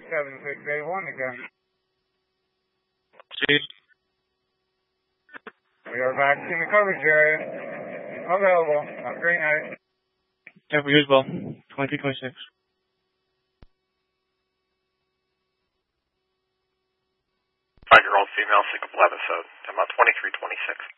7681 again. See. We are back in the coverage area. Available. Have a great night. Yeah, for you as well. 2326. 5-year-old female, syncope episode. I'm about 2326.